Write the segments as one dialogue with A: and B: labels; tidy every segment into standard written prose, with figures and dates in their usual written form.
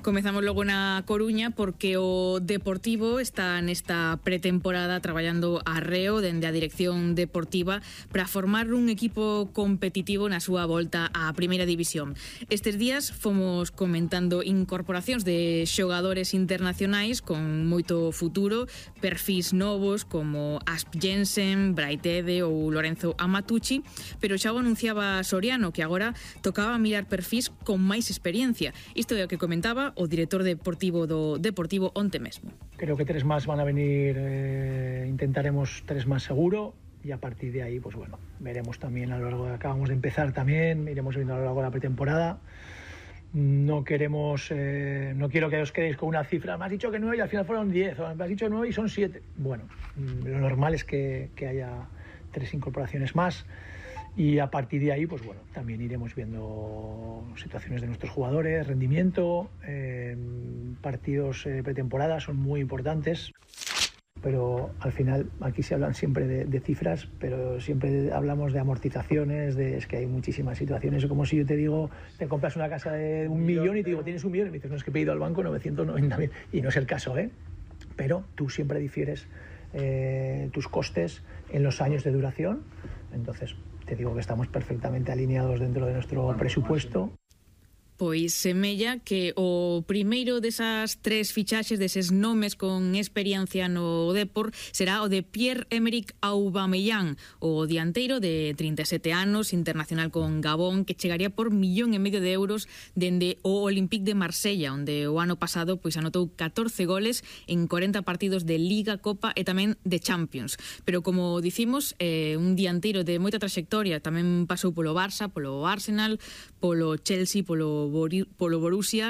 A: Comezamos logo na Coruña porque o Deportivo está nesta pretemporada traballando arreo dende a dirección deportiva para formar un equipo competitivo na súa volta á Primeira División. Estes días fomos comentando incorporacións de xogadores internacionais con moito futuro, perfis novos como Asp Jensen, Braitede ou Lorenzo Amatucci, pero xa o anunciaba Soriano que agora tocaba mirar perfis con máis experiencia. Isto é o que comentaba o director deportivo do Deportivo onte mesmo.
B: Creo que 3 más van a venir, intentaremos 3 más seguro, y a partir de ahí, pues bueno, veremos también a lo largo de, acabamos de empezar también, iremos viendo a lo largo de la pretemporada. No queremos, no quiero que os quedéis con una cifra, me has dicho que 9 y al final fueron 10, o me has dicho 9 y son 7. Bueno, lo normal es que haya 3 incorporaciones más. Y a partir de ahí, pues bueno, también iremos viendo situaciones de nuestros jugadores, rendimiento, partidos pretemporada son muy importantes, pero al final aquí se hablan siempre de cifras, pero siempre hablamos de amortizaciones, es que hay muchísimas situaciones. Es como si yo te digo, te compras una casa de 1 millón y te digo, ¿tienes 1 millón? Y me dices, no, es que he pedido al banco 990.000, y no es el caso, pero tú siempre difieres tus costes en los años de duración, entonces te digo que estamos perfectamente alineados dentro de nuestro presupuesto.
A: Pois semella que o primeiro desas 3 fichaxes, deses nomes con experiencia no Depor, será o de Pierre-Emerick Aubameyang, o dianteiro de 37 anos, internacional con Gabón, que chegaría por 1,5 millón de euros dende o Olympique de Marsella, onde o ano pasado pois anotou 14 goles en 40 partidos de Liga, Copa e tamén de Champions. Pero como dicimos, un dianteiro de moita traxectoria, tamén pasou polo Barça, polo Arsenal, polo Chelsea, polo Borussia,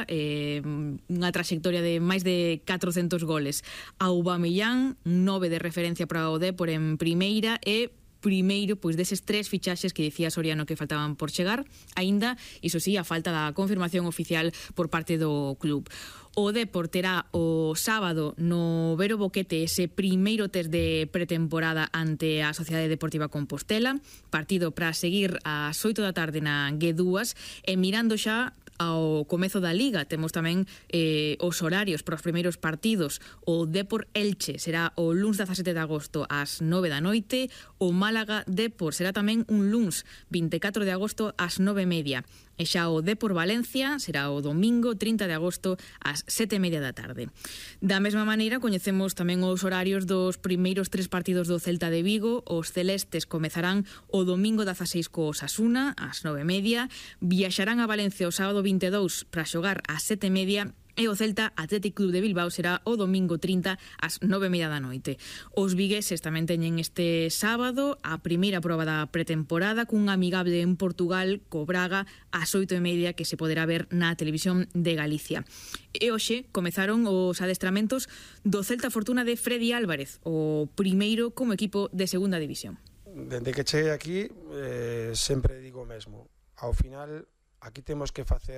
A: unha traxectoria de máis de 400 goles. Aubameyang, 9 de referencia para o Depor en primeira, e primeiro pois deses 3 fichaxes que dicía Soriano que faltaban por chegar, aínda, iso sí, a falta da confirmación oficial por parte do club. O Depor terá o sábado no Vero Boquete ese primeiro test de pretemporada ante a Sociedade Deportiva Compostela, partido para seguir ás 8 da tarde na G2, e mirando xa ao comezo da Liga temos tamén os horarios para os primeiros partidos. O Depor Elche será o luns 17 de agosto ás 9 da noite, o Málaga Depor será tamén un luns 24 de agosto ás 9:30, e xa o Depor Valencia será o domingo 30 de agosto ás 7:30 da tarde. Da mesma maneira coñecemos tamén os horarios dos primeiros 3 partidos do Celta de Vigo. Os celestes comezarán o domingo 16 co Osasuna ás 9:30, viaxarán a Valencia o sábado 22 para xogar ás 7:30, e o Celta Athletic Club de Bilbao será o domingo 30 ás 9:30 da noite. Os vigueses tamén teñen este sábado a primeira proba da pretemporada cun amigable en Portugal co Braga ás 8:30 que se poderá ver na televisión de Galicia. E hoxe comezaron os adestramentos do Celta Fortuna de Freddy Álvarez, o primeiro como equipo de segunda división.
C: Dende que cheguei aquí sempre digo o mesmo, ao final aquí temos que facer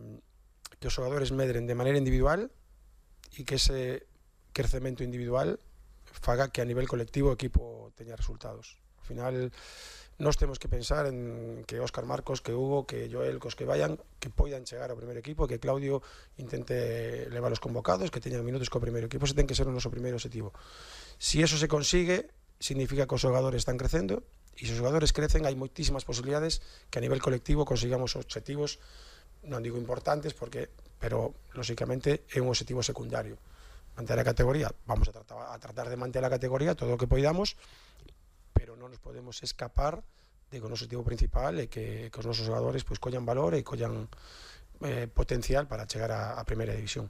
C: que os xogadores medren de maneira individual e que ese crecemento individual faga que a nivel colectivo o equipo teña resultados. Ao final, nós temos que pensar en que Óscar Marcos, que Hugo, que Joel, cos que vayan, que poidan chegar ao primeiro equipo, que Claudio intente levar os convocados, que teñan minutos co primeiro equipo. Ese ten que ser o noso primeiro objetivo. Si eso se consigue, significa que os xogadores están crecendo, e se os xogadores crecen, hai moitísimas posibilidades que a nivel colectivo consigamos objetivos, non digo importantes, pero lógicamente é un objetivo secundario. Manter a categoría, vamos a tratar de manter a categoría todo o que poidamos, pero non nos podemos escapar de que o noso objetivo principal é que os nosos xogadores pois collan valor e collan potencial para chegar á primeira división.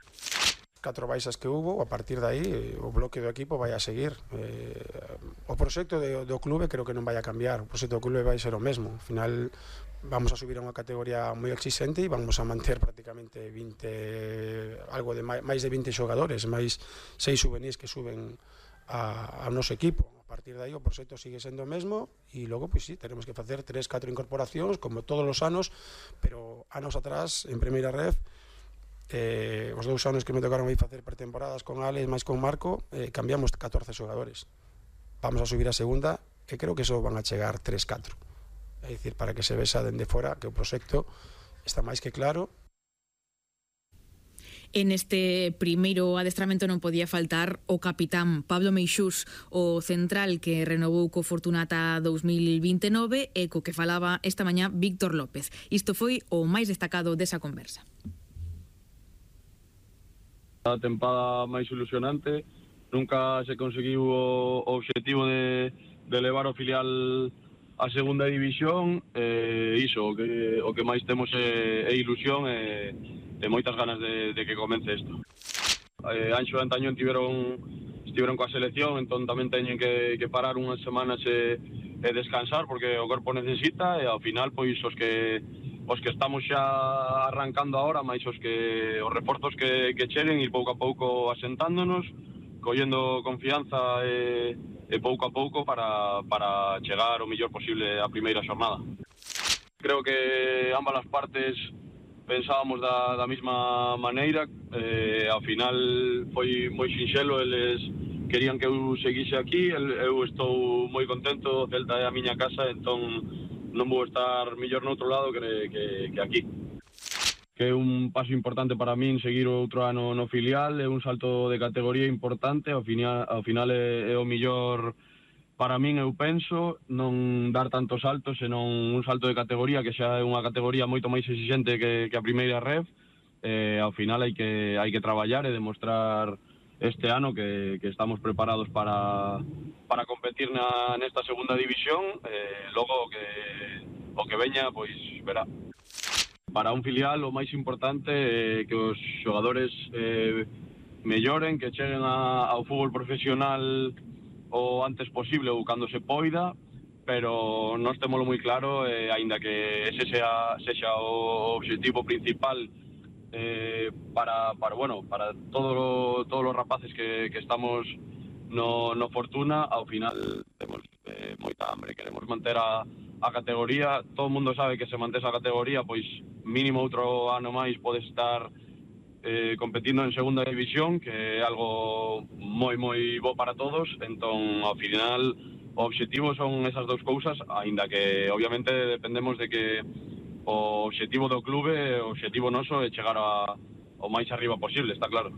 C: 4 baixas que hubo, a partir de aí o bloque do equipo vai a seguir. O proxecto do clube creo que non vai a cambiar, o proxecto do clube vai ser o mesmo. Ao final vamos a subir a unha categoría moi exigente e vamos a manter prácticamente 20, algo de máis de 20 xogadores, máis 6 juvenis que suben ao noso equipo. A partir de aí o proxecto sigue sendo o mesmo e logo, pois sí, teremos que facer 3-4 incorporacións como todos os anos, pero anos atrás en primeira ref, os 2 anos que me tocaron aí facer pretemporadas con Alex máis con Marco, cambiamos 14 xogadores. Vamos a subir a segunda e creo que eso van a chegar 3-4. É dicir, para que se vexa dende fora que o proxecto está máis que claro.
A: En este primeiro adestramento non podía faltar o capitán Pablo Meixús, o central que renovou co Fortuna ata 2029 e co que falaba esta mañá Víctor López. Isto foi o máis destacado desa conversa.
D: A tempada máis ilusionante, nunca se conseguiu o obxectivo de levar o filial a segunda división, iso, o que máis temos é ilusión e moitas ganas de que comece isto. Anxo e Antañón estiveron coa selección, entón tamén teñen que parar unhas semanas e descansar porque o corpo necesita, e ao final pois os que estamos xa arrancando agora, máis os reforzos que cheguen, ir pouco a pouco asentándonos, collendo confianza e pouco a pouco para chegar o mellor posible á primeira xornada. Creo que ambas as partes pensábamos da mesma maneira, ao final foi moi sinxelo, eles querían que eu seguise aquí, eu estou moi contento, Celta é a miña casa, entón non vou estar mellor noutro lado que aquí. Que é un paso importante para min seguir outro ano no filial, é un salto de categoría importante, ao final é o mellor para min, eu penso, non dar tantos saltos, senón un salto de categoría que xa é unha categoría moito máis exigente que a primeira ref. Ao final hai que traballar e demostrar este ano que estamos preparados para competir nesta segunda división, logo o que veña, pois verá. Para un filial o máis importante é que os xogadores melloren, que cheguen ao fútbol profesional o antes posible ou cando se poida, pero nós témolo moi claro, aínda que ese sexa o obxectivo principal para todos os rapaces que estamos no Fortuna. Ao final temos moita hambre, queremos manter a categoría. Todo o mundo sabe que se mantese a categoría, pois mínimo outro ano máis podes estar competindo en segunda división, que é algo moi bo para todos. Entón, ao final, o obxectivo son esas dous cousas, aínda que obviamente dependemos de que o obxectivo do clube, o obxectivo noso é chegar ao máis arriba posible, está claro.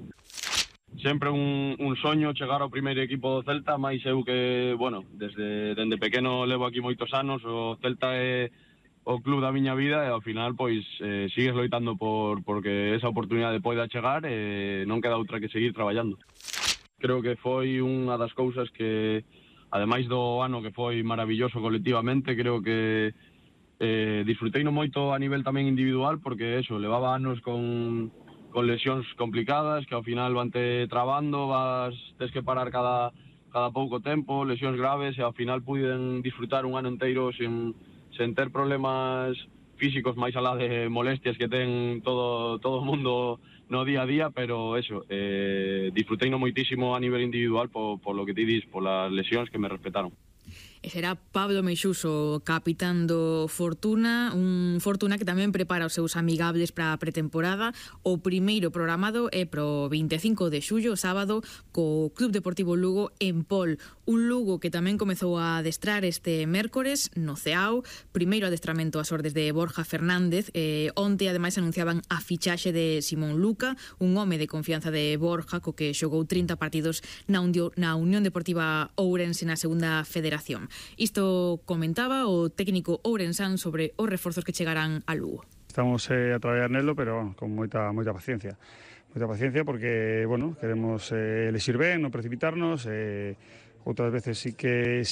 D: Sempre un soño chegar ao primeiro equipo do Celta, máis eu que, dende pequeno levo aquí moitos anos, o Celta é o club da miña vida e ao final pois sigues loitando porque esa oportunidade poida chegar e non queda outra que seguir traballando. Creo que foi unha das cousas que, ademais do ano que foi maravilloso colectivamente, creo que disfruteino moito a nivel tamén individual, porque levaba anos con lesións complicadas que ao final vante trabando, tes que parar cada pouco tempo, lesións graves, e ao final puiden disfrutar un ano inteiro sen ter problemas físicos máis alá de molestias que ten todo o mundo no día a día, pero disfruteino moitísimo a nivel individual por lo que ti dis, por las lesións que me respetaron.
A: E será Pablo Meixús o capitán do Fortuna, un Fortuna que tamén prepara os seus amigables para a pretemporada. O primeiro programado é pro 25 de xullo, sábado, co Club Deportivo Lugo en Pol. Un Lugo que tamén comezou a adestrar este mércores no Ceao, primeiro adestramento ás ordes de Borja Fernández. Onte, ademais, anunciaban a fichaxe de Simón Luca, un home de confianza de Borja, co que xogou 30 partidos na Unión Deportiva Ourense na segunda federación. Isto comentaba o técnico ourensán sobre os reforzos que chegarán a Lugo.
E: Estamos a traballar nelo, pero con moita paciencia. Moita paciencia porque, queremos elexir ben, non precipitarnos. Outras veces sí que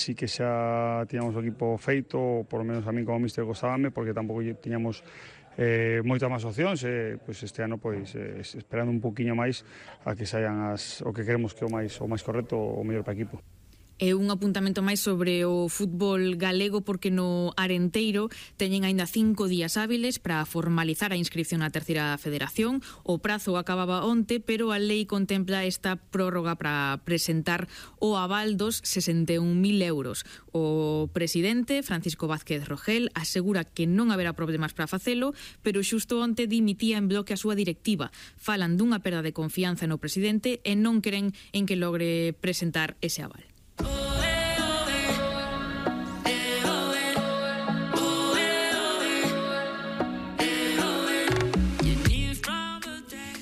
E: xa tiñamos o equipo feito, ou por lo menos a mí como míster gostábame, porque tampouco tiñamos moitas máis opcións. Este ano esperando un poquinho máis a que saian o que queremos que o máis correcto, o mellor para o equipo.
A: E un apuntamento máis sobre o fútbol galego, porque no Arenteiro teñen aínda 5 días hábiles para formalizar a inscripción na terceira federación. O prazo acababa onte, pero a lei contempla esta prórroga para presentar o aval dos 61.000 euros. O presidente, Francisco Vázquez Rogel, asegura que non haberá problemas para facelo, pero xusto onte dimitía en bloque a súa directiva. Falan dunha perda de confianza no presidente e non creen en que logre presentar ese aval.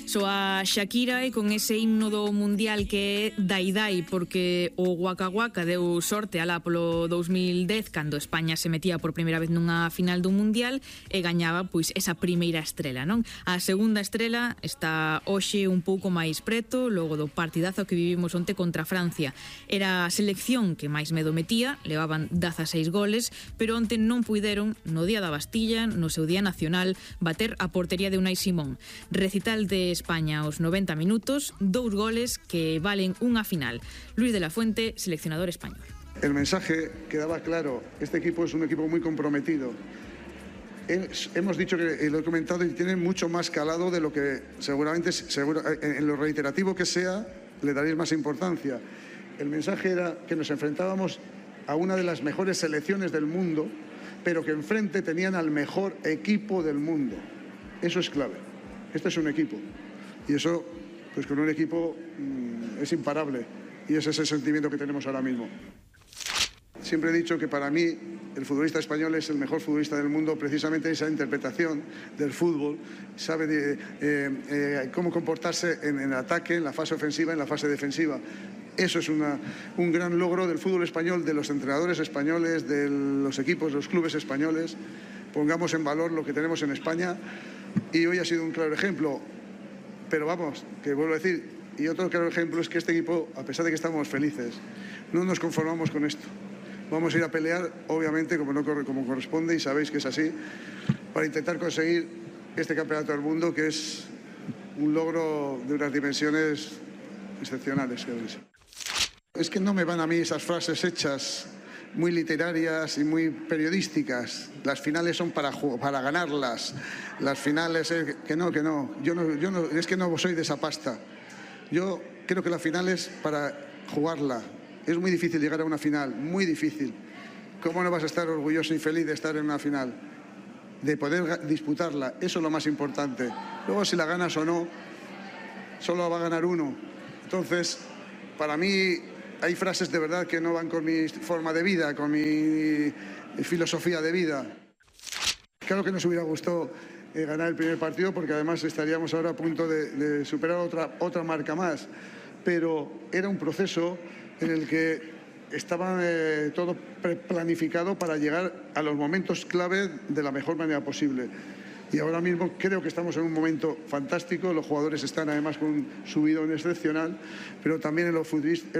A: Soa Shakira e con ese himno do Mundial que é Dai Dai, porque o Waka Waka deu sorte alá polo 2010 cando España se metía por primeira vez nunha final do Mundial e gañaba pois esa primeira estrela, non? A segunda estrela está hoxe un pouco máis preto logo do partidazo que vivimos onte contra Francia. Era a selección que máis medo metía, levaban 16 goles, pero onte non puideron, no día da Bastilla, no seu día nacional, bater a portería de Unai Simón. Recital de España aos 90 minutos, 2 goles que valen unha final. Luis de la Fuente, seleccionador español.
F: El mensaje quedaba claro, este equipo es un equipo muy comprometido. Hemos dicho que lo he comentado y tiene mucho más calado de lo que seguramente en lo reiterativo que sea le daréis más importancia. El mensaje era que nos enfrentábamos a una de las mejores selecciones del mundo, pero que enfrente tenían al mejor equipo del mundo. Eso es clave. Este es un equipo. Y eso, pues con un equipo es imparable. Y ese es el sentimiento que tenemos ahora mismo. Siempre he dicho que para mí el futbolista español es el mejor futbolista del mundo, precisamente esa interpretación del fútbol, sabe cómo comportarse en el ataque, en la fase ofensiva, en la fase defensiva. Eso es un gran logro del fútbol español, de los entrenadores españoles, de los equipos, de los clubes españoles. Pongamos en valor lo que tenemos en España y hoy ha sido un claro ejemplo. Pero vamos, que vuelvo a decir, y otro claro ejemplo es que este equipo, a pesar de que estamos felices, no nos conformamos con esto. Vamos a ir a pelear, obviamente, como corresponde, y sabéis que es así, para intentar conseguir este campeonato del mundo, que es un logro de unas dimensiones excepcionales. Es que no me van a mí esas frases hechas muy literarias y muy periodísticas. Las finales son para ganarlas. Las finales que no. Yo no, es que no soy de esa pasta. Yo creo que la final es para jugarla. Es muy difícil llegar a una final, muy difícil. ¿Cómo no vas a estar orgulloso y feliz de estar en una final? De poder disputarla, eso es lo más importante. Luego si la ganas o no, solo va a ganar uno. Entonces, para mí hay frases de verdad que no van con mi forma de vida, con mi filosofía de vida. Claro que nos hubiera gustado ganar el primer partido, porque además estaríamos ahora a punto de superar otra marca más. Pero era un proceso en el que estaba todo planificado para llegar a los momentos clave de la mejor manera posible. Y ahora mismo creo que estamos en un momento fantástico. Los jugadores están además con un subidón excepcional, pero también en los futbolistas.